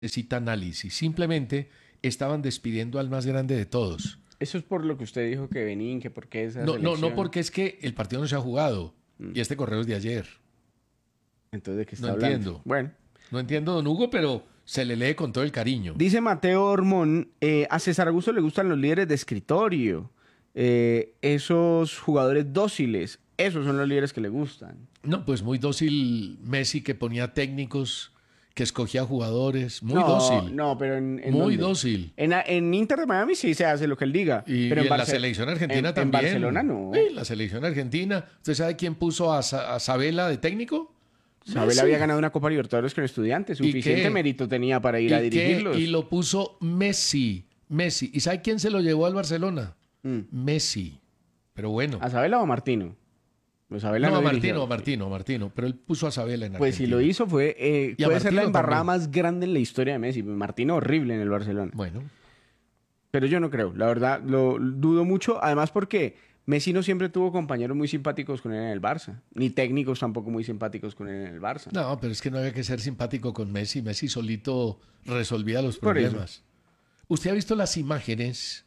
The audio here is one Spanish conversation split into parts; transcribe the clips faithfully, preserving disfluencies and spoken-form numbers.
necesita análisis. Simplemente estaban despidiendo al más grande de todos. Eso es por lo que usted dijo que Benín, que por qué esa No, no, selección. no, porque es que el partido no se ha jugado. Mm. Y este correo es de ayer. Entonces, ¿de qué está No hablando? entiendo. Bueno. No entiendo, don Hugo, pero se le lee con todo el cariño. Dice Mateo Hormón, eh, a César Augusto le gustan los líderes de escritorio. Eh, esos jugadores dóciles, esos son los líderes que le gustan. No, pues muy dócil Messi, que ponía técnicos, que escogía jugadores. Muy no, dócil. No, pero en, en Muy ¿dónde? dócil. En, en Inter de Miami sí se hace lo que él diga. Y, pero y en, en la Barce- selección argentina en, también. En Barcelona no. Sí, la selección argentina. ¿Usted sabe quién puso a, Sa- a Sabela de técnico? Sabela Messi. había ganado una Copa Libertadores con Estudiantes. ¿Y Suficiente qué? mérito tenía para ir ¿Y a qué? dirigirlos. Y lo puso Messi. Messi. ¿Y sabe quién se lo llevó al Barcelona? Mm. Messi. Pero bueno. ¿A Sabela o a Martino? Pues Sabela No, a dirigió. Martino, a Martino, a Martino. Pero él puso a Sabela en Argentina. Pues si lo hizo fue... Eh, Y a puede ser la Martino embarrada también. más grande en la historia de Messi. Martino horrible en el Barcelona. Bueno. Pero yo no creo. La verdad, lo dudo mucho. Además porque Messi no siempre tuvo compañeros muy simpáticos con él en el Barça. Ni técnicos tampoco muy simpáticos con él en el Barça. No, pero es que no había que ser simpático con Messi. Messi solito resolvía los Por eso. problemas. ¿Usted ha visto las imágenes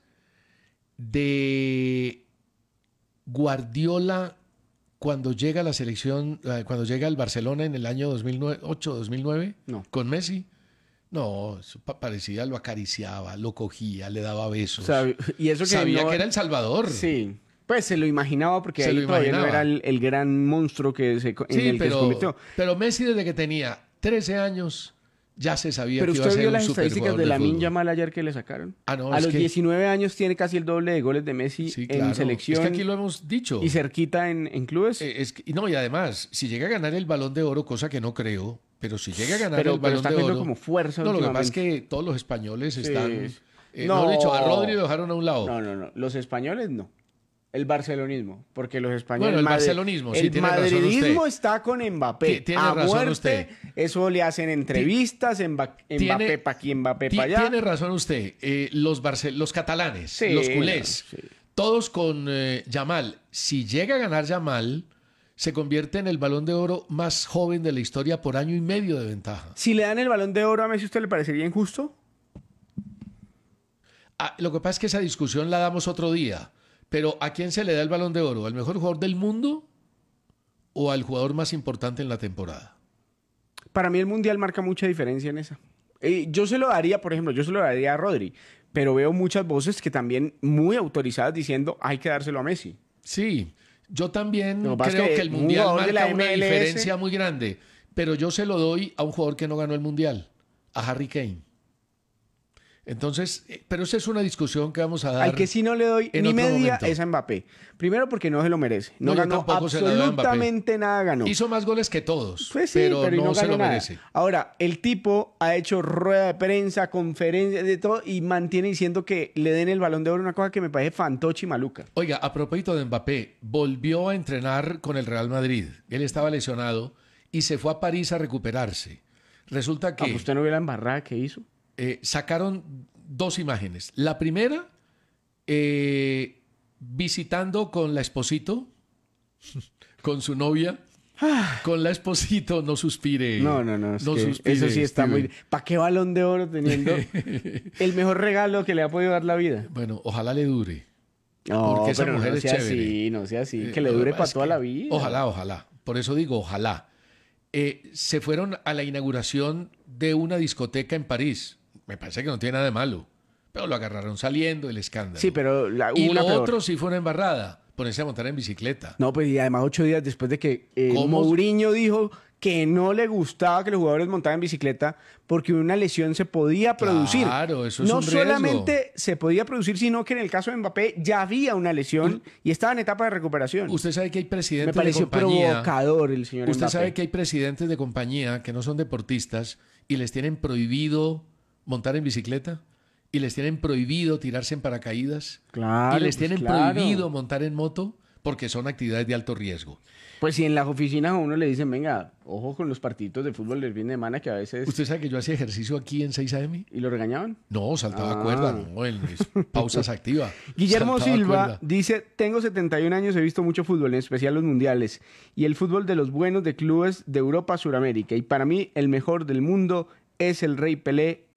de Guardiola cuando llega a la selección, eh, cuando llega al Barcelona en el año dos mil ocho, dos mil nueve? No. ¿Con Messi? No, eso pa- parecía, lo acariciaba, lo cogía, le daba besos. O sea, y eso que Sabía no- que era El Salvador. Sí. Pues se lo imaginaba porque Se ahí lo todavía no imaginaba. era el, el gran monstruo que se, co- en Sí, el que se pero, convirtió. pero Messi desde que tenía trece años ya se sabía Pero que iba a usted ser vio un las estadísticas superjugador de de Lamine fútbol. Yamal ayer que le sacaron. Ah, no, a es los que- diecinueve años tiene casi el doble de goles de Messi Sí, en claro. selección Es que aquí lo hemos dicho. y cerquita en, en clubes. Eh, es que- y no, y además, si llega a ganar el Balón de Oro, cosa que no creo, pero si llega a ganar pero, el pero Balón está de cogiendo Oro... como fuerza No, lo que pasa es últimamente. que todos los españoles Sí. están... Eh, No. no. dicho, a Rodri lo dejaron a un lado. No, no, no. Los españoles no. El barcelonismo. Porque los españoles... Bueno, el madri- barcelonismo, sí, el tiene razón madridismo usted. está con Mbappé. Ti- tiene a razón muerte. usted. Eso le hacen entrevistas. Mba- Tiene- Mbappé para aquí, Mbappé Ti- para allá. Tiene razón usted. Eh, los, Barce- los catalanes, Sí, los culés, no, sí. todos con eh, Yamal. Si llega a ganar Yamal, se convierte en el Balón de Oro más joven de la historia por año y medio de ventaja. Si le dan el Balón de Oro a Messi, ¿usted le parecería injusto? Ah, lo que pasa es que esa discusión la damos otro día. Pero ¿a quién se le da el Balón de Oro? ¿Al mejor jugador del mundo o al jugador más importante en la temporada? Para mí el Mundial marca mucha diferencia en esa. Eh, yo se lo daría, por ejemplo, yo se lo daría a Rodri, pero veo muchas voces que también muy autorizadas diciendo hay que dárselo a Messi. Sí, yo también Lo que pasa creo es que que el un Mundial jugador de marca la una M L S diferencia muy grande. Pero yo se lo doy a un jugador que no ganó el Mundial, a Harry Kane. Entonces, eh, pero esa es una discusión que vamos a dar. Al que sí no le doy en ni otro media momento. es a Mbappé. Primero porque no se lo merece. No, No, yo ganó tampoco se la doy a Mbappé. absolutamente nada ganó. Hizo más goles que todos, Pues sí, pero, pero, y no, no se ganó lo nada. merece. Ahora, el tipo ha hecho rueda de prensa, conferencia, de todo, y mantiene diciendo que le den el Balón de Oro, una cosa que me parece fantoche y maluca. Oiga, a propósito de Mbappé, volvió a entrenar con el Real Madrid. Él estaba lesionado y se fue a París a recuperarse. Resulta Ah, que pues ¿usted no vio la embarrada que hizo? eh, sacaron dos imágenes. La primera, eh, visitando con la esposito, con su novia, con la esposito, no suspire. No, no, no. es que suspire, eso sí está Steven. muy... ¿Para qué Balón de Oro teniendo el mejor regalo que le ha podido dar la vida? Bueno, ojalá le dure. No, Porque esa pero mujer no es sea chévere. así, no sea así. Eh, Que le lo dure pasa para es toda que- la vida. Ojalá, ojalá. Por eso digo, ojalá. Eh, se fueron a la inauguración de una discoteca en París. Me parece que no tiene nada de malo. Pero lo agarraron saliendo, el escándalo. Sí, pero la, hubo Y una lo peor. otro sí fue una embarrada. Ponerse a montar en bicicleta. No, pues y además ocho días después de que eh, ¿Cómo? Mourinho dijo que no le gustaba que los jugadores montaran en bicicleta porque una lesión se podía producir. Claro, eso es no un riesgo. solamente se podía producir, sino que en el caso de Mbappé ya había una lesión y estaba en etapa de recuperación. Usted sabe que hay Me presidentes de pareció compañía. provocador el señor Usted Mbappé. sabe que hay presidentes de compañía que no son deportistas y les tienen prohibido montar en bicicleta y les tienen prohibido tirarse en paracaídas Claro, y les pues tienen claro. prohibido montar en moto porque son actividades de alto riesgo. Pues si en las oficinas a uno le dicen, venga, ojo con los partiditos de fútbol del fin de semana que a veces... ¿Usted sabe que yo hacía ejercicio aquí en seis A M? ¿Y lo regañaban? No, saltaba Ah. cuerda, no, en mis pausas activas. Guillermo Saltaba Silva cuerda. dice, tengo setenta y un años, he visto mucho fútbol, en especial los mundiales, y el fútbol de los buenos de clubes de Europa, Suramérica, y para mí el mejor del mundo es el Rey Pelé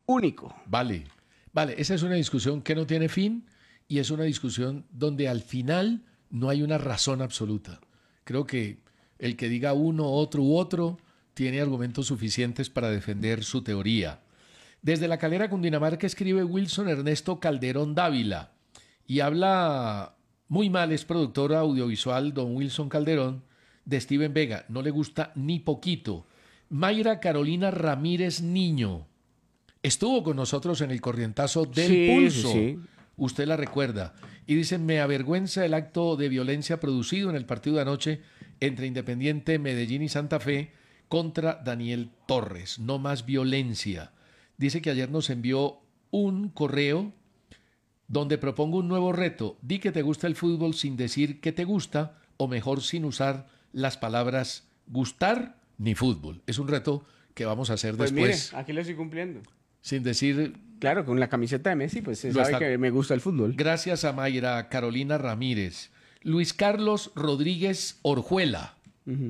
único. Vale, vale, esa es una discusión que no tiene fin y es una discusión donde al final no hay una razón absoluta. Creo que el que diga uno, otro u otro tiene argumentos suficientes para defender su teoría. Desde La Calera, Cundinamarca, escribe Wilson Ernesto Calderón Dávila y habla muy mal, es productor audiovisual, don Wilson Calderón, de Steven Vega. No le gusta ni poquito. Mayra Carolina Ramírez Niño estuvo con nosotros en el corrientazo del Sí, Pulso. sí, sí. Usted la recuerda. Y dice, me avergüenza el acto de violencia producido en el partido de anoche entre Independiente Medellín y Santa Fe contra Daniel Torres. No más violencia. Dice que ayer nos envió un correo donde propongo un nuevo reto. Di que te gusta el fútbol sin decir que te gusta, o mejor sin usar las palabras gustar ni fútbol. Es un reto que vamos a hacer Pues después. mire, aquí lo estoy cumpliendo. Sin decir... Claro, con la camiseta de Messi, pues se Lo sabe está- que me gusta el fútbol. Gracias a Mayra Carolina Ramírez. Luis Carlos Rodríguez Orjuela. Ujú.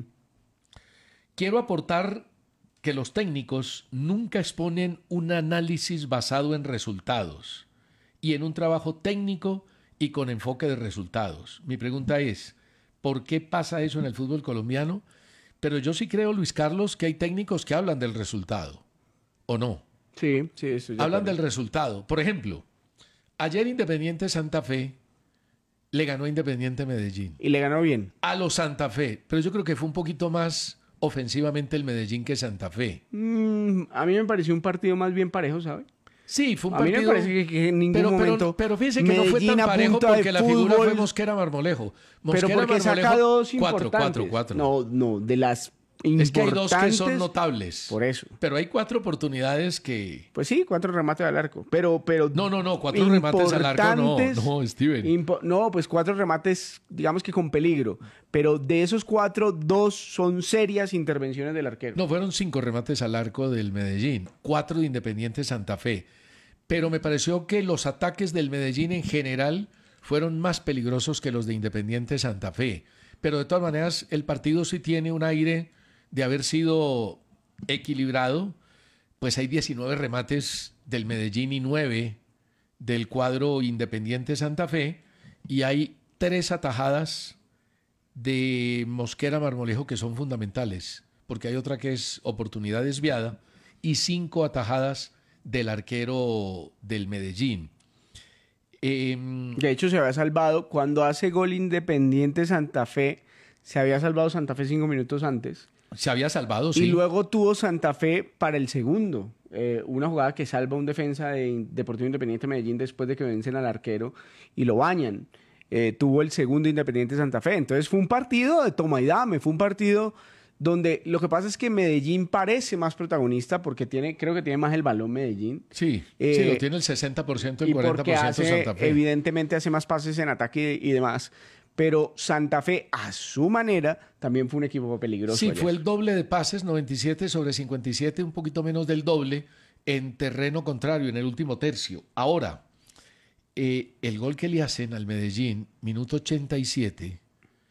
Quiero aportar que los técnicos nunca exponen un análisis basado en resultados y en un trabajo técnico y con enfoque de resultados. Mi pregunta es, ¿por qué pasa eso en el fútbol colombiano? Pero yo sí creo, Luis Carlos, que hay técnicos que hablan del resultado, ¿o no? Sí, sí, estoy de Hablan acuerdo. del resultado. Por ejemplo, ayer Independiente Santa Fe le ganó a Independiente Medellín. Y le ganó bien. A los Santa Fe. Pero yo creo que fue un poquito más ofensivamente el Medellín que Santa Fe. Mm, a mí me pareció un partido más bien parejo, ¿sabe? Sí, fue un A mí partido... me parece que, que en ningún pero, pero- momento pero fíjense que no fue Medellín tan a parejo punta de porque la figura fútbol, fue Mosquera Marmolejo. pero Mosquera porque saca Marmolejo, dos cuatro, importantes. cuatro, cuatro. No, no, de las Es que hay dos que son importantes, notables. Por eso. Pero hay cuatro oportunidades que... Pues sí, cuatro remates al arco. Pero, pero No, no, no, cuatro remates al arco no. importantes, No, Steven. impo- no, pues cuatro remates, digamos que con peligro. Pero de esos cuatro, dos son serias intervenciones del arquero. No, fueron cinco remates al arco del Medellín, cuatro de Independiente Santa Fe. Pero me pareció que los ataques del Medellín en general fueron más peligrosos que los de Independiente Santa Fe. Pero de todas maneras, el partido sí tiene un aire de haber sido equilibrado. Pues hay diecinueve remates del Medellín y nueve del cuadro Independiente Santa Fe. Y hay tres atajadas de Mosquera Marmolejo que son fundamentales, porque hay otra que es oportunidad desviada y cinco atajadas del arquero del Medellín. Eh, De hecho, se había salvado cuando hace gol Independiente Santa Fe. Se había salvado Santa Fe cinco minutos antes. se había salvado, sí. Y luego tuvo Santa Fe para el segundo. Eh, una jugada que salva un defensa de Deportivo Independiente Medellín después de que vencen al arquero y lo bañan. Eh, tuvo el segundo Independiente Santa Fe. Entonces fue un partido de toma y dame. Fue un partido donde lo que pasa es que Medellín parece más protagonista porque tiene, creo que tiene más el balón Medellín. Sí, Eh, sí, lo tiene el sesenta por ciento, el Y cuarenta porque por ciento hace, Santa Fe. evidentemente hace más pases en ataque y, y demás. Pero Santa Fe, a su manera, también fue un equipo peligroso. Sí, ayer. fue el doble de pases, noventa y siete sobre cincuenta y siete, un poquito menos del doble en terreno contrario, en el último tercio. Ahora, eh, el gol que le hacen al Medellín, minuto ochenta y siete,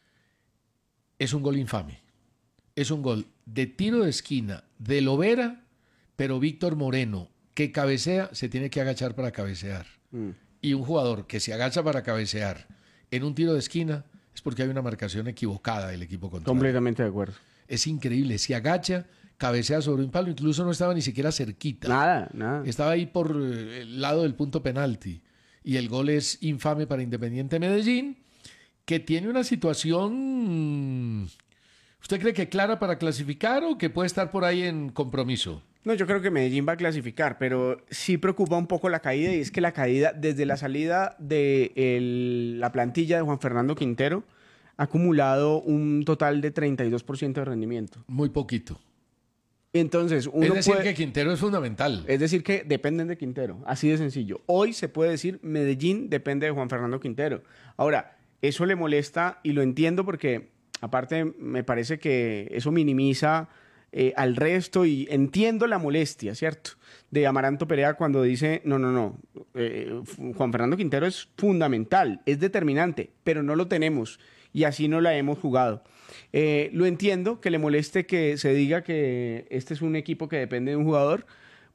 es un gol infame. Es un gol de tiro de esquina de Lovera, pero Víctor Moreno, que cabecea, se tiene que agachar para cabecear. Mm. Y un jugador que se agacha para cabecear en un tiro de esquina es porque hay una marcación equivocada del equipo contrario. Completamente de acuerdo. Es increíble, se agacha, cabecea sobre un palo, incluso no estaba ni siquiera cerquita. Nada, nada. Estaba ahí por eh, el lado del punto penalti. Y el gol es infame para Independiente Medellín, que tiene una situación, ¿usted cree que clara para clasificar o que puede estar por ahí en compromiso? No, yo creo que Medellín va a clasificar, pero sí preocupa un poco la caída y es que la caída desde la salida de el- la plantilla de Juan Fernando Quintero ha acumulado un total de treinta y dos por ciento de rendimiento. Muy poquito. Entonces, uno Es decir, puede- que Quintero es fundamental. es decir, que dependen de Quintero, así de sencillo. Hoy se puede decir Medellín depende de Juan Fernando Quintero. Ahora, eso le molesta y lo entiendo porque aparte me parece que eso minimiza eh, al resto y entiendo la molestia, ¿cierto? De Amaranto Perea cuando dice, no, no, no, eh, Juan Fernando Quintero es fundamental, es determinante, pero no lo tenemos y así no la hemos jugado. Eh, lo entiendo que le moleste que se diga que este es un equipo que depende de un jugador,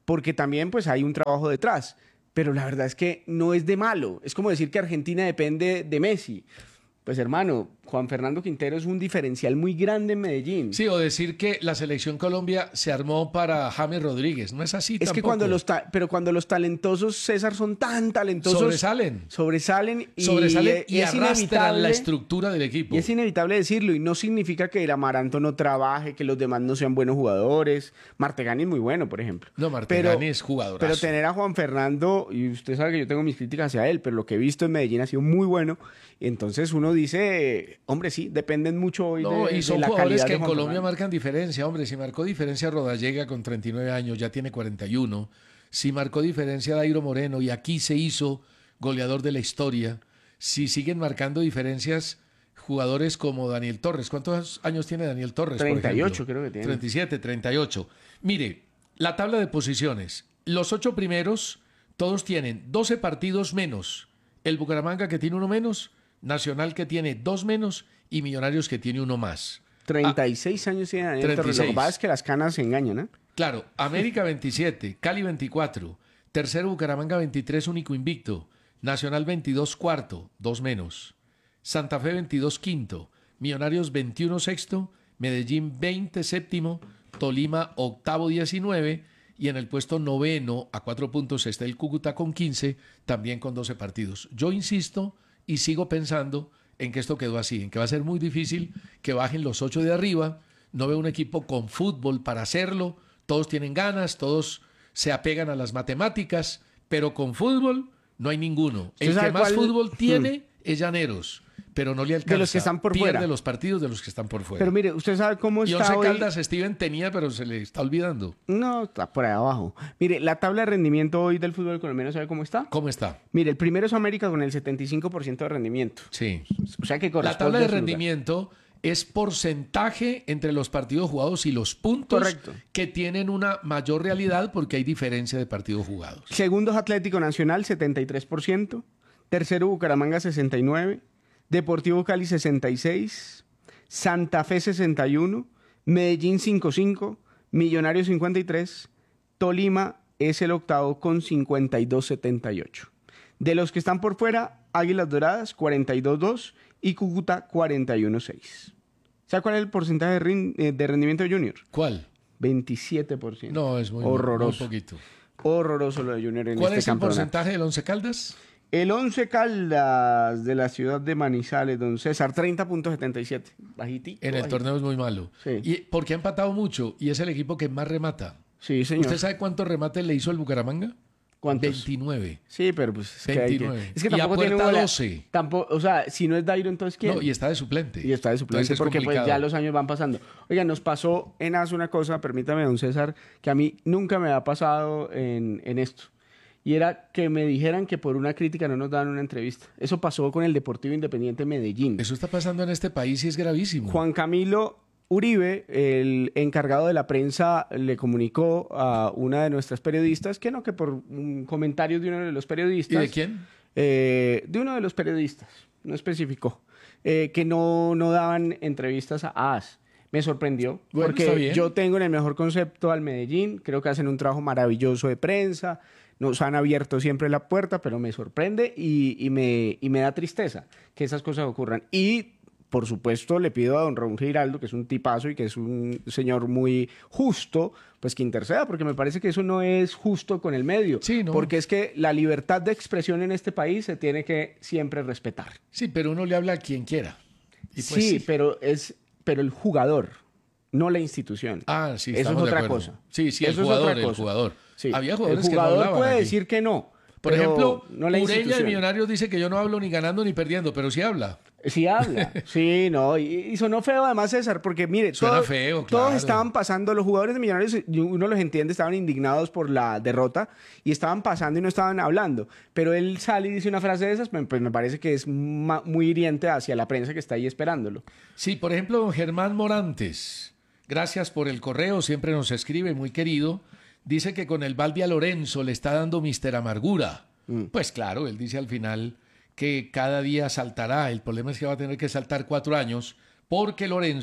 porque también pues hay un trabajo detrás. Pero la verdad es que no es de malo. Es como decir que Argentina depende de Messi. Pues hermano, Juan Fernando Quintero es un diferencial muy grande en Medellín. Sí, o decir que la selección Colombia se armó para James Rodríguez. No es así Es tampoco. que cuando los ta- pero cuando los talentosos, César, son tan talentosos, sobresalen. sobresalen y, Sobresalen y es arrastran inevitable la estructura del equipo. y es inevitable decirlo, y no significa que el Amaranto no trabaje, que los demás no sean buenos jugadores. Martegani es muy bueno, por ejemplo. No, Martegani Pero- es jugadorazo. Pero tener a Juan Fernando, y usted sabe que yo tengo mis críticas hacia él, pero lo que he visto en Medellín ha sido muy bueno. Entonces uno dice, hombre, sí, dependen mucho hoy No, de, y son de la jugadores calidad que de en Juan Colombia Fernando. marcan diferencia. Hombre, si marcó diferencia Rodallega con treinta y nueve años, ya tiene cuarenta y uno. Si marcó diferencia Dairo Moreno y aquí se hizo goleador de la historia. Si siguen marcando diferencias jugadores como Daniel Torres. ¿Cuántos años tiene Daniel Torres? por treinta y ocho ejemplo? creo que tiene. treinta y siete, treinta y ocho. Mire, la tabla de posiciones. Los ocho primeros, todos tienen doce partidos menos. El Bucaramanga que tiene uno menos, Nacional que tiene dos menos y Millonarios que tiene uno más. treinta y seis años tiene Daniel Torres. Lo treinta y seis. que pasa es que las canas se engañan, ¿eh? Claro, América veintisiete, Cali veinticuatro, tercero Bucaramanga veintitrés, único invicto, Nacional veintidós, cuarto, dos menos, Santa Fe veintidós, quinto, Millonarios veintiuno, sexto, Medellín veinte, séptimo, Tolima octavo, diecinueve, y en el puesto noveno a cuatro puntos está el Cúcuta con quince, también con doce partidos. Yo insisto y sigo pensando en que esto quedó así, en que va a ser muy difícil que bajen los ocho de arriba. No veo un equipo con fútbol para hacerlo. Todos tienen ganas, todos se apegan a las matemáticas, pero con fútbol no hay ninguno. ¿Usted El que sabe más cuál- fútbol tiene es Llaneros, pero no le alcanza. De los que están por Pierde fuera. los partidos de los que están por fuera. Pero mire, usted sabe cómo y está Once hoy. Caldas Steven tenía, pero se le está olvidando. No, está por ahí abajo. Mire, la tabla de rendimiento hoy del fútbol colombiano, ¿sabe cómo está? ¿Cómo está? Mire, el primero es América con el setenta y cinco por ciento de rendimiento. Sí. O sea que La corresponde tabla de a su lugar. rendimiento es porcentaje entre los partidos jugados y los puntos Correcto. que tienen una mayor realidad porque hay diferencia de partidos jugados. Segundo es Atlético Nacional, setenta y tres por ciento. Tercero, Bucaramanga, sesenta y nueve por ciento. Deportivo Cali, sesenta y seis por ciento. Santa Fe, sesenta y uno por ciento. Medellín, cincuenta y cinco por ciento. Millonarios, cincuenta y tres por ciento. Tolima es el octavo con cincuenta y dos por setenta y ocho. De los que están por fuera, Águilas Doradas, cuarenta y dos por dos y Cúcuta, cuarenta y uno por seis. ¿Sabe cuál es el porcentaje de, rin- eh, de rendimiento de Junior? ¿Cuál? veintisiete por ciento. No, es muy, horroroso. muy poquito. Horroroso lo de Junior en ¿Cuál este es el campeonato. porcentaje del Once Caldas? El Once Caldas de la ciudad de Manizales, don César, treinta punto setenta y siete. Bajitico. En el bajito. torneo es muy malo. Sí. Y porque ha empatado mucho y es el equipo que más remata. Sí, señor. ¿Usted sabe cuántos remates le hizo el Bucaramanga? ¿Cuántos? veintinueve. Sí, pero pues es que, hay que- veintinueve. es que Y a tampoco tiene puerta bola- doce. Tampoco, o sea, si no es Dairo, entonces ¿quién? No, y está de suplente. Y está de suplente Entonces es porque pues complicado. ya los años van pasando. Oiga, nos pasó en AS una cosa, permítame, don César, que a mí nunca me ha pasado en, en esto. Y era que me dijeran que por una crítica no nos daban una entrevista. Eso pasó con el Deportivo Independiente Medellín. Eso está pasando en este país y es gravísimo. Juan Camilo Uribe, el encargado de la prensa, le comunicó a una de nuestras periodistas que no, que por un comentario de uno de los ¿Y periodistas. de quién? Eh, de uno de los periodistas, no especificó, eh, que no, no daban entrevistas a AS. Me sorprendió, Bueno, está porque bien. yo tengo en el mejor concepto al Medellín, creo que hacen un trabajo maravilloso de prensa, nos han abierto siempre la puerta, pero me sorprende y, y me, y me da tristeza que esas cosas ocurran. Y, por supuesto, le pido a don Raúl Giraldo, que es un tipazo y que es un señor muy justo, pues que interceda, porque me parece que eso no es justo con el medio. Sí, ¿no? Porque es que la libertad de expresión en este país se tiene que siempre respetar. Sí, pero uno le habla a quien quiera. Y pues sí, pero es pero el jugador, no la institución. Ah, sí, Eso es estamos de otra acuerdo. cosa. Sí, sí, el Eso es jugador, otra el cosa. jugador. Sí. Había jugadores el que no jugador hablaban puede aquí. decir que no. Por pero ejemplo, no la Ureña de institución. Millonarios dice que yo no hablo ni ganando ni perdiendo, pero sí habla. Sí habla, sí, no, y, y sonó feo además César, porque mire, Suena todos, feo, todos claro. estaban pasando, los jugadores de Millonarios, y uno los entiende, estaban indignados por la derrota y estaban pasando y no estaban hablando, pero él sale y dice una frase de esas, pues pues me parece que es ma- muy hiriente hacia la prensa que está ahí esperándolo. Sí, por ejemplo, don Germán Morantes, gracias por el correo, siempre nos escribe, muy querido. Dice que con el Valvia Lorenzo le está dando Mister Amargura. Mm. Pues claro, él dice al final que cada día saltará. El problema es que va a tener que saltar cuatro años porque Lorenzo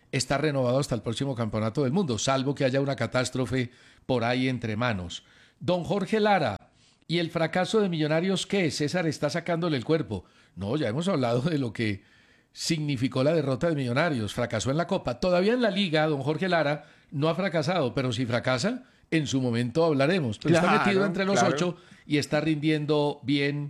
está renovado hasta el próximo campeonato del mundo, salvo que haya una catástrofe por ahí entre manos. Don Jorge Lara, ¿y el fracaso de Millonarios qué? César está sacándole el cuerpo. No, ya hemos hablado de lo que significó la derrota de Millonarios. Fracasó en la Copa. Todavía en la Liga, don Jorge Lara no ha fracasado, pero si fracasa, en su momento hablaremos. Pero Claro, está metido entre los claro. ocho y está rindiendo bien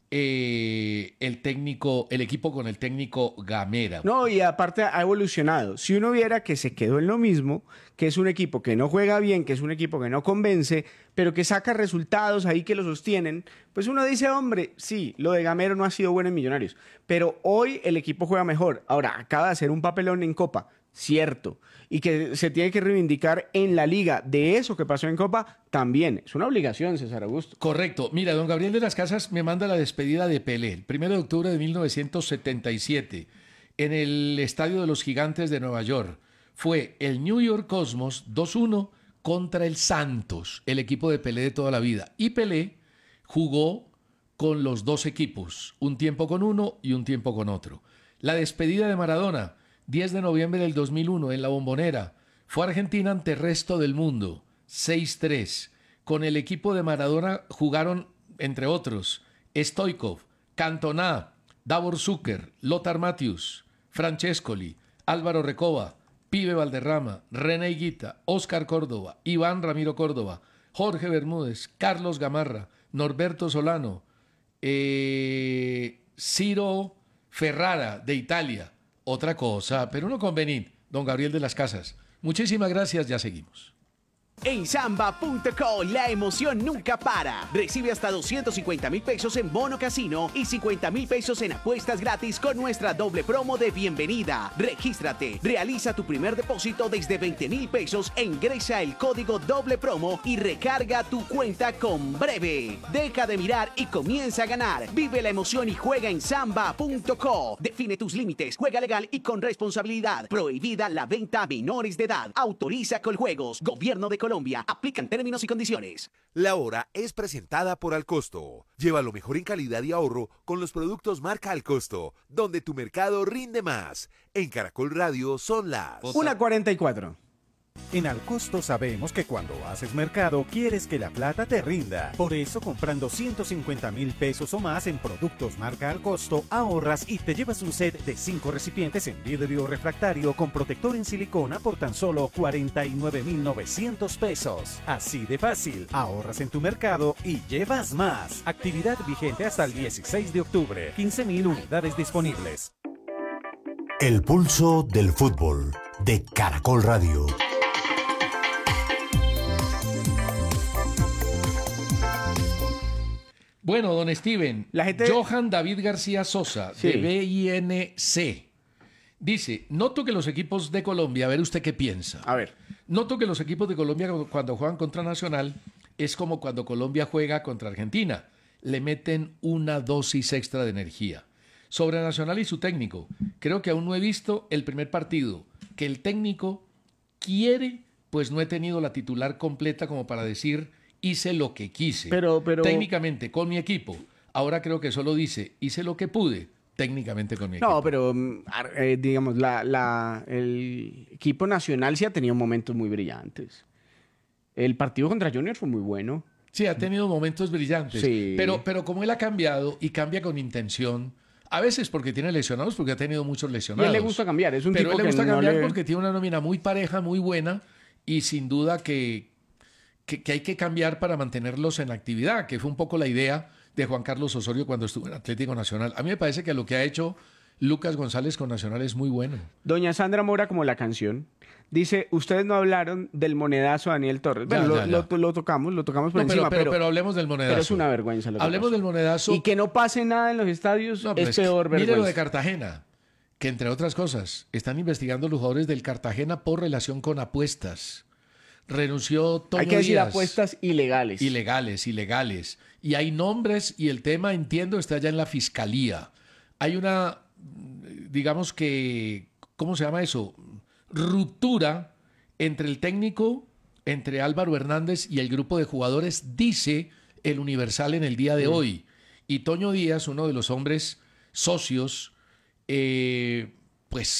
eh, el técnico, el equipo con el técnico Gamera. No, y aparte ha evolucionado. Si uno viera que se quedó en lo mismo, que es un equipo que no juega bien, que es un equipo que no convence, pero que saca resultados ahí que lo sostienen, pues uno dice, hombre, sí, lo de Gamero no ha sido bueno en Millonarios, pero hoy el equipo juega mejor. Ahora, acaba de hacer un papelón en Copa, cierto, y que se tiene que reivindicar en la Liga de eso que pasó en Copa, también. Es una obligación, César Augusto. Correcto. Mira, don Gabriel de las Casas me manda la despedida de Pelé, el primero de octubre de mil novecientos setenta y siete, en el Estadio de los Gigantes de Nueva York. Fue el New York Cosmos dos uno contra el Santos, el equipo de Pelé de toda la vida. Y Pelé jugó con los dos equipos, un tiempo con uno y un tiempo con otro. La despedida de Maradona, diez de noviembre del dos mil uno, en La Bombonera. Fue Argentina ante el resto del mundo, seis tres. Con el equipo de Maradona jugaron, entre otros, Stoichkov, Cantona, Davor Zucker, Lothar Matthäus, Francescoli, Álvaro Recoba, Pibe Valderrama, René Higuita, Óscar Córdoba, Iván Ramiro Córdoba, Jorge Bermúdez, Carlos Gamarra, Norberto Solano, eh, Ciro Ferrara de Italia. Otra cosa, pero no convenir, don Gabriel de las Casas. Muchísimas gracias, ya seguimos. En Samba punto co la emoción nunca para. Recibe hasta doscientos cincuenta mil pesos en bono casino y cincuenta mil pesos en apuestas gratis con nuestra doble promo de bienvenida. Regístrate, realiza tu primer depósito desde veinte mil pesos e ingresa el código doble promo y recarga tu cuenta con Breve. Deja de mirar y comienza a ganar. Vive la emoción y juega en Samba punto co. Define tus límites, juega legal y con responsabilidad. Prohibida la venta a menores de edad. Autoriza Coljuegos. Gobierno de Colombia. Aplican términos y condiciones. La hora es presentada por Alcosto. Lleva lo mejor en calidad y ahorro con los productos marca Alcosto, donde tu mercado rinde más. En Caracol Radio son las una cuarenta y cuatro. En Alcosto sabemos que cuando haces mercado quieres que la plata te rinda. Por eso, comprando ciento cincuenta mil pesos o más en productos marca Alcosto, ahorras y te llevas un set de cinco recipientes en vidrio refractario con protector en silicona por tan solo cuarenta y nueve mil novecientos pesos. Así de fácil, ahorras en tu mercado y llevas más. Actividad vigente hasta el dieciséis de octubre. quince mil unidades disponibles. El pulso del fútbol de Caracol Radio. Bueno, don Steven, La gente- Johan David García Sosa, Sí. de B I N C, dice, noto que los equipos de Colombia, a ver usted qué piensa, A ver. noto que los equipos de Colombia cuando juegan contra Nacional es como cuando Colombia juega contra Argentina, le meten una dosis extra de energía. Sobre Nacional y su técnico, creo que aún no he visto el primer partido, que el técnico quiere, pues no he tenido la titular completa como para decir hice lo que quise. Pero- pero- Técnicamente con mi equipo. Ahora creo que solo dice hice lo que pude técnicamente con mi equipo. No, pero mm, ar- eh, digamos, la, la- el equipo nacional sí ha tenido momentos muy brillantes. El partido contra Junior fue muy bueno. Sí, ha tenido momentos brillantes. Sí. Pero, pero como él ha cambiado y cambia con intención, a veces porque tiene lesionados, porque ha tenido muchos Y a lesionados. él le gusta cambiar. Es un Pero tipo a él le que gusta no cambiar le- porque tiene una nómina muy pareja, muy buena y sin duda que, que, que hay que cambiar para mantenerlos en actividad, que fue un poco la idea de Juan Carlos Osorio cuando estuvo en Atlético Nacional. A mí me parece que lo que ha hecho Lucas González con Nacional es muy bueno. Doña Sandra Mora, como la canción, dice, ustedes no hablaron del monedazo a Daniel Torres. Ya, Bueno, ya, lo, ya. lo- lo tocamos, lo tocamos por No, pero, encima, pero, pero, pero hablemos del monedazo. pero es una vergüenza lo que Hablemos pasó. del monedazo. Y que no pase nada en los estadios No, pero es que peor mire vergüenza. lo de Cartagena, que entre otras cosas, están investigando los jugadores del Cartagena por relación con apuestas. Renunció Toño Hay que decir Díaz. apuestas ilegales. Ilegales, ilegales. Y hay nombres y el tema, entiendo, está ya en la fiscalía. Hay una, digamos que, ¿cómo se llama eso? Ruptura entre el técnico, entre Álvaro Hernández y el grupo de jugadores, dice el Universal en el día de hoy. Y Toño Díaz, uno de los hombres socios, eh, pues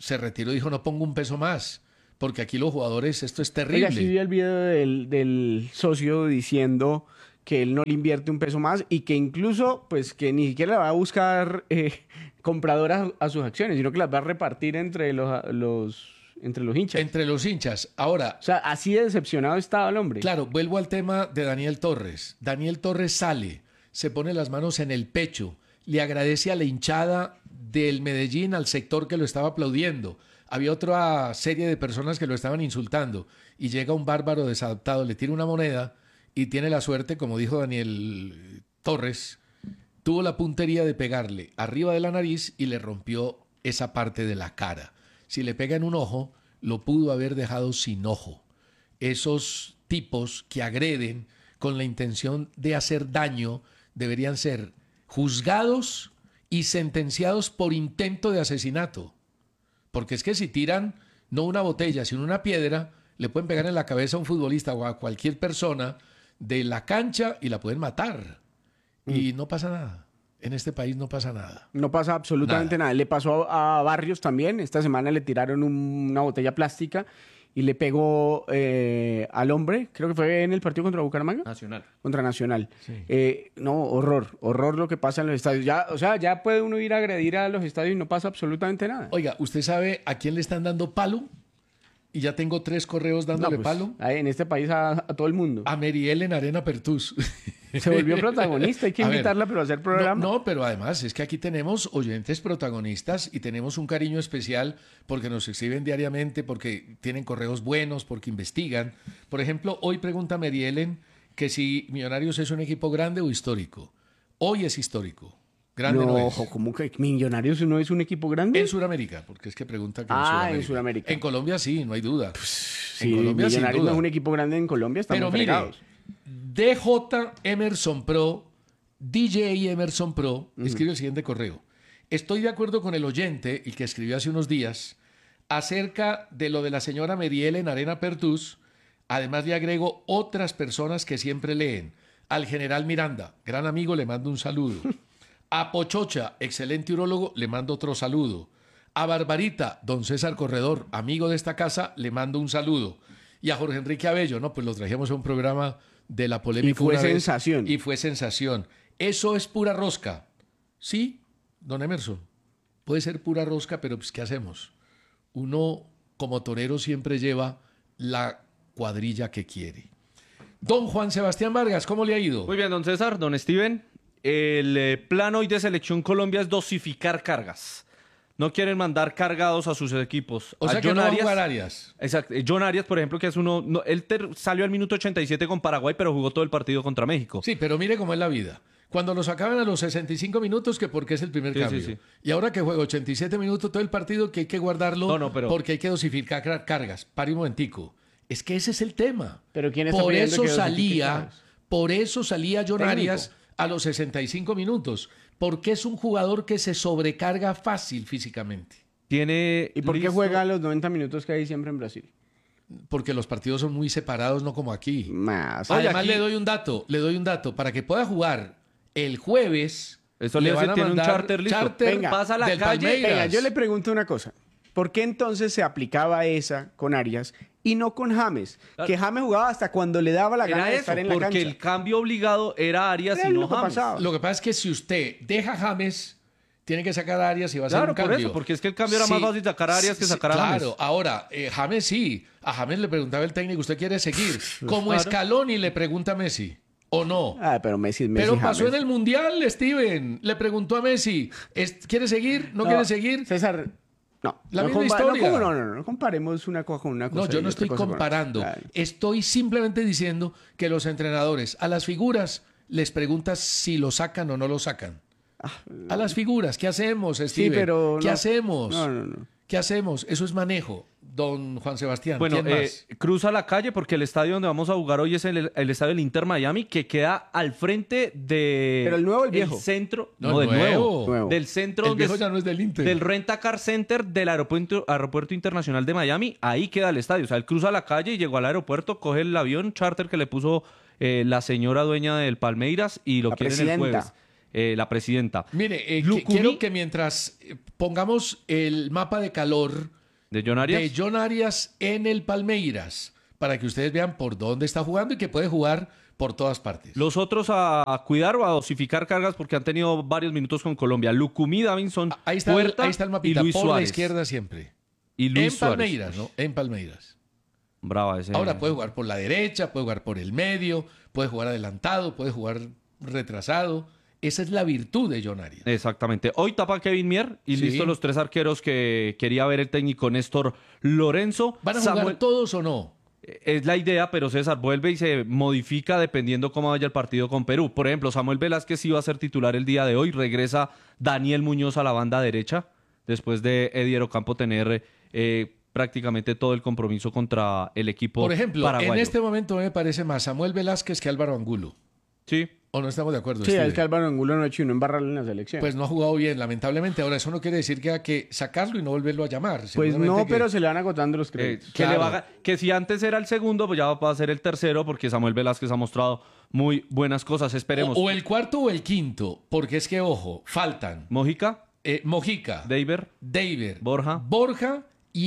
se retiró y dijo, no pongo un peso más, porque aquí los jugadores, esto es terrible. Oiga, sí vi el video del, del socio diciendo que él no le invierte un peso más y que incluso, pues, que ni siquiera le va a buscar eh, compradoras a, a sus acciones, sino que las va a repartir entre los, los, entre los hinchas. Entre los hinchas. Ahora, O sea, así de decepcionado estaba el hombre. claro, vuelvo al tema de Daniel Torres. Daniel Torres sale, se pone las manos en el pecho, le agradece a la hinchada del Medellín, al sector que lo estaba aplaudiendo. Había otra serie de personas que lo estaban insultando y llega un bárbaro desadaptado, le tira una moneda y tiene la suerte, como dijo Daniel Torres, tuvo la puntería de pegarle arriba de la nariz y le rompió esa parte de la cara. Si le pega en un ojo, lo pudo haber dejado sin ojo. Esos tipos que agreden con la intención de hacer daño deberían ser juzgados y sentenciados por intento de asesinato. Porque es que si tiran no una botella, sino una piedra, le pueden pegar en la cabeza a un futbolista o a cualquier persona de la cancha y la pueden matar. Mm. Y no pasa nada. En este país no pasa nada. No pasa absolutamente nada. nada. Le pasó a, a Barrios también. Esta semana le tiraron un, una botella plástica y le pegó eh, al hombre. Creo que fue en el partido contra Bucaramanga. Nacional. Contra Nacional. Sí. Eh, no, horror. Horror lo que pasa en los estadios. Ya, o sea, ya puede uno ir a agredir a los estadios y no pasa absolutamente nada. Oiga, ¿usted sabe a quién le están dando palo? Y ya tengo tres correos dándole No, pues, palo. ahí en este país a, a todo el mundo. A Meriel en Arena Pertus. Se volvió protagonista. Hay que A ver, invitarla, pero a hacer programa. No, no, pero además es que aquí tenemos oyentes protagonistas y tenemos un cariño especial porque nos escriben diariamente, porque tienen correos buenos, porque investigan. Por ejemplo, hoy pregunta Merielen que si Millonarios es un equipo grande o histórico. Hoy es histórico. Grande no, no es. Ojo, ¿cómo que Millonarios no es un equipo grande? En Sudamérica, porque es que pregunta que ah, en Sudamérica. en Sudamérica. En Colombia sí, no hay duda. Sí, en Colombia sin Millonarios duda. no es un equipo grande en Colombia, estamos Pero mire, fregados. D J Emerson Pro, D J Emerson Pro, uh-huh. escribe el siguiente correo. Estoy de acuerdo con el oyente, el que escribió hace unos días, acerca de lo de la señora Meriel en Arena Pertus. Además le agrego otras personas que siempre leen. Al general Miranda, gran amigo, le mando un saludo. A Pochocha, excelente urólogo, le mando otro saludo. A Barbarita, don César Corredor, amigo de esta casa, le mando un saludo. Y a Jorge Enrique Abello, no, pues lo trajimos a un programa de la polémica. Y fue una sensación. Vez, y fue sensación. Eso es pura rosca. Sí, don Emerson, puede ser pura rosca, pero pues ¿qué hacemos? Uno, como torero, siempre lleva la cuadrilla que quiere. Don Juan Sebastián Vargas, ¿cómo le ha ido? Muy bien, don César, don Steven. El eh, plan hoy de Selección Colombia es dosificar cargas. No quieren mandar cargados a sus equipos. O sea a que John no va a Arias, jugar Arias. Exacto. John Arias, por ejemplo, que es uno... No, él ter, salió al minuto ochenta y siete con Paraguay, pero jugó todo el partido contra México. Sí, pero mire cómo es la vida. Cuando lo sacaban a los sesenta y cinco minutos, que porque es el primer Sí, cambio. sí, sí. Y ahora que juega ochenta y siete minutos todo el partido, que hay que guardarlo No, no, pero- porque hay que dosificar car- cargas. Pare un momentico. Es que ese es el tema. Pero ¿quién está Por pidiendo eso que dosifique salía, cargas? por eso salía John Técnico. Arias a los sesenta y cinco minutos. Porque es un jugador que se sobrecarga fácil físicamente. Tiene ¿Y por qué listo- juega los noventa minutos que hay siempre en Brasil? Porque los partidos son muy separados, no como aquí. Más. Oye, Además aquí- le doy un dato, le doy un dato. Para que pueda jugar el jueves, Eso le hace- tiene un charter listo. Venga, pasa a la del calle. Palmeiras. Venga, yo le pregunto una cosa. ¿Por qué entonces se aplicaba esa con Arias y no con James? Claro. Que James jugaba hasta cuando le daba la gana Era de eso, estar en la porque cancha. el cambio obligado era Arias Era y no lo que James. pasaba. Lo que pasa es que si usted deja a James, tiene que sacar a Arias y va a Claro, ser un por cambio. eso, porque es que el cambio era más fácil sacar a Arias que sacar a James. Claro, ahora, eh, James sí. A James le preguntaba el técnico, ¿usted quiere seguir? Como Claro. Scaloni le pregunta a Messi, ¿o no? Ah, pero Messi es Messi. Pero pasó James. en el Mundial, Steven. Le preguntó a Messi, ¿es- ¿quiere seguir? ¿No, quiere seguir? César, no. La no misma compa- historia. No, ¿cómo no, no, no, no comparemos una cosa con una cosa. No, yo y no otra estoy cosa con otra. comparando. Claro. Estoy simplemente diciendo que los entrenadores a las figuras les preguntas si lo sacan o no lo sacan. A las figuras, ¿qué hacemos, Steven? Sí, pero ¿Qué no. hacemos? No, no, no. ¿Qué hacemos? Eso es manejo, don Juan Sebastián. Bueno, ¿Quién eh, más? cruza la calle porque el estadio donde vamos a jugar hoy es el, el estadio del Inter Miami, que queda al frente de... ¿Pero el nuevo o el viejo? centro... No, No, el del nuevo. nuevo. Nuevo. Del centro El donde viejo es- ya no es del Inter. Del Rent-A-Car Center del aeropuerto, aeropuerto Internacional de Miami. Ahí queda el estadio. O sea, él cruza la calle y llegó al aeropuerto, coge el avión charter que le puso eh, la señora dueña del Palmeiras y lo La quieren el presidenta. jueves. eh, la presidenta. Mire, eh, que- Lucumí, quiero que mientras eh, pongamos el mapa de calor de John Arias. de John Arias en el Palmeiras, para que ustedes vean por dónde está jugando y que puede jugar por todas partes. Los otros a, a cuidar o a dosificar cargas porque han tenido varios minutos con Colombia. Lucumí, Davinson, Ahí está, el, Puerta ahí está el y mapita, Luis por la Suárez. izquierda siempre. Y Luis En Suárez. Palmeiras, ¿no? En Palmeiras. Brava ese. Ahora puede jugar por la derecha, puede jugar por el medio, puede jugar adelantado, puede jugar retrasado. Esa es la virtud de John Arias. Exactamente. Hoy tapa Kevin Mier y Sí. listo los tres arqueros que quería ver el técnico Néstor Lorenzo. ¿Van a jugar Samuel- todos o no? Es la idea, pero César vuelve y se modifica dependiendo cómo vaya el partido con Perú. Por ejemplo, Samuel Velázquez iba a ser titular el día de hoy. Regresa Daniel Muñoz a la banda derecha después de Edier Ocampo tener eh, prácticamente todo el compromiso contra el equipo Por ejemplo, paraguayo. en este momento me parece más Samuel Velázquez que Álvaro Angulo. Sí. ¿O no estamos de acuerdo? Sí, Steven? es que Álvaro Angulo no ha hecho uno embarrarle en la selección. Pues no ha jugado bien, lamentablemente. Ahora, eso no quiere decir que hay que sacarlo y no volverlo a llamar. Pues Seguramente no, que- pero se le van agotando los Eh, créditos. que, Claro. le va a ga- que si antes era el segundo, pues ya va a ser el tercero, porque Samuel Velázquez ha mostrado muy buenas cosas. Esperemos. O, o el cuarto o el quinto, porque es que, ojo, faltan Mojica, eh, Mojica, Deiber, David, Borja. Borja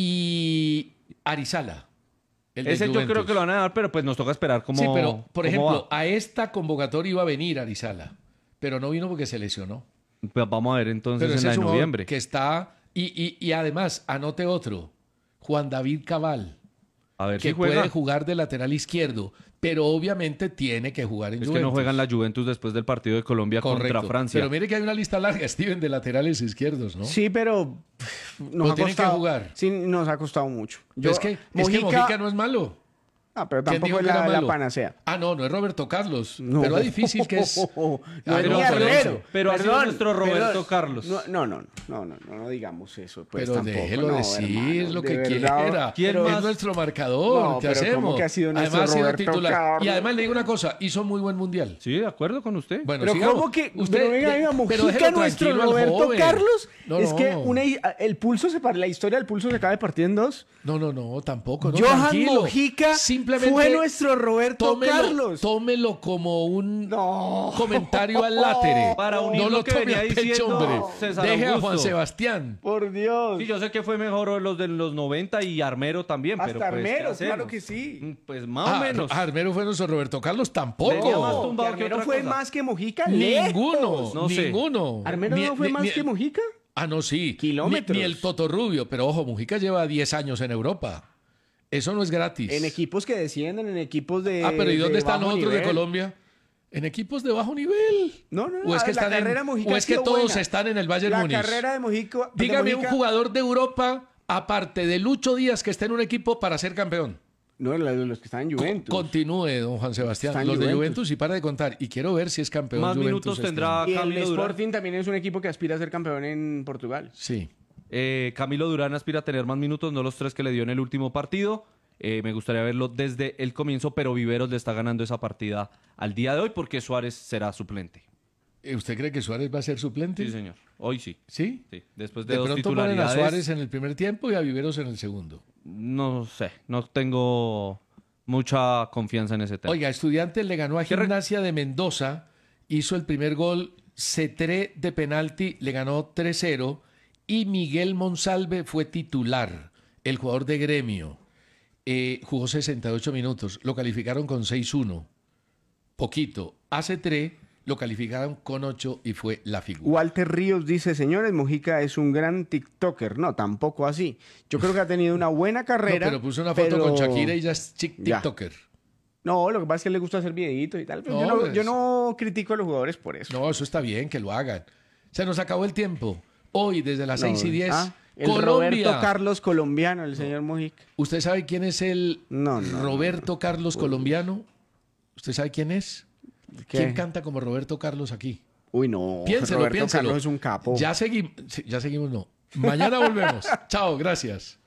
y Arizala. el de ese yo Juventus. creo que lo van a dar, pero pues nos toca esperar cómo Sí, pero, por cómo ejemplo, va. a esta convocatoria iba a venir Arizala, pero no vino porque se lesionó. Pues vamos a ver entonces Pero en ese la es de un jugador noviembre. que está... Y, y, y además, anote otro, Juan David Cabal, A ver que si juega. puede jugar de lateral izquierdo, pero obviamente tiene que jugar en Es Juventus. que no juegan la Juventus después del partido de Colombia Correcto. contra Francia. Pero mire que hay una lista larga, Steven, de laterales izquierdos, ¿no? Sí, pero pff, nos Pero ha tienen que costado. jugar. Sí, nos ha costado mucho. Pero es, que, es que Mojica no es malo. Ah, pero ¿Quién tampoco dijo es que era la, la malo? panacea. Ah, no, no es Roberto Carlos. No. Pero es difícil que es... No Ah, es no, ni pero- Armero. pero ha sido nuestro Roberto Carlos. No, no, no, no, no, no, no digamos eso. Pues Pero tampoco, déjelo no, decir hermano, lo de que verdad. quiera. ¿Quién es más? nuestro marcador. No, ¿Qué pero ¿cómo hacemos? que ha sido nuestro Además, ha sido Roberto titular. Carlos? Y además le digo una cosa, hizo muy buen mundial. Sí, de acuerdo con usted. Bueno, Pero sigamos. ¿cómo que? Usted, pero venga, venga, pero Mojica, déjelo nuestro tranquilo al Roberto joven. Carlos. No, es no. que una, el pulso se para, la historia del pulso se acaba de partir en dos. No, no, no, tampoco. No, Johan tranquilo. Mojica Simplemente fue nuestro Roberto tómelo, Carlos. Tómelo como un No. comentario al látere. Para unir no lo lo que tome venía a pecho, diciendo hombre. César Deje a Augusto. Juan Sebastián. Por Dios. Sí, yo sé que fue mejor los de los noventa y Armero también, Hasta pero pues, ¿qué Armero, hacemos? claro que sí. Mm, Pues más o Ah, menos. no, Armero fue nuestro Roberto Carlos, Venía tampoco. más No, tumbado que que Armero otra fue cosa. más que Mojica. Ninguno, lejos. No sé. ninguno. ¿Armero Ni- no fue ni- más ni- que Mojica? Ah, no, sí. Kilómetros. Ni, ni el Toto Rubio, pero ojo, Mujica lleva diez años en Europa. Eso no es gratis. En equipos que descienden, en equipos de. Ah, pero ¿y dónde de están bajo los otros de nivel. Colombia? En equipos de bajo nivel. No, no, no. O es a que ver, la están en- carrera de Mojica o ha es que sido todos buena. están en el Bayern La Múnich. carrera de Mojica. de Dígame un Mojica- jugador de Europa, aparte de Lucho Díaz, que esté en un equipo para ser campeón. No, la de los que están en Co- Juventus. Continúe, don Juan Sebastián. Está en Los de Juventus. Juventus y para de contar. Y quiero ver si es campeón. Más Juventus minutos este tendrá año. Y el Camilo Durán. Sporting también es un equipo que aspira a ser campeón en Portugal. Sí. Eh, Camilo Durán aspira a tener más minutos, no los tres que le dio en el último partido. Eh, me gustaría verlo desde el comienzo, pero Viveros le está ganando esa partida al día de hoy porque Suárez será suplente. Eh, ¿Usted cree que Suárez va a ser suplente? Sí, señor. Hoy sí. ¿Sí? Sí. Después de, De dos pronto ponen a titularidades. Suárez en el primer tiempo y a Viveros en el segundo. No sé, no tengo mucha confianza en ese tema. Oiga, Estudiantes le ganó a ¿Qué re- Gimnasia de Mendoza, hizo el primer gol, Cetré de penalti, le ganó tres cero y Miguel Monsalve fue titular, el jugador de Gremio. Eh, jugó sesenta y ocho minutos, lo calificaron con seis uno, poquito. A Cetré lo calificaron con ocho y fue la figura. Walter Ríos dice, señores, Mojica es un gran TikToker. No, tampoco así. Yo creo que ha tenido una buena No, carrera. pero puso una foto pero- con Shakira y ya es chic- Ya. TikToker. No, lo que pasa es que le gusta hacer videitos y tal. pero No, yo, no, pues- yo no critico a los jugadores por eso. No, eso está bien, que lo hagan. Se nos acabó el tiempo. Hoy, desde las No, seis y diez, ah, el Colombia. Roberto Carlos colombiano, el señor Mojica. ¿Usted sabe quién es el No, no, Roberto Carlos colombiano? ¿Usted sabe quién es? ¿Qué? ¿Quién canta como Roberto Carlos aquí? Uy, no. Piénselo, Roberto piénselo. Carlos es un capo. Ya seguimos, ya seguimos, no. Mañana volvemos. Chao, gracias.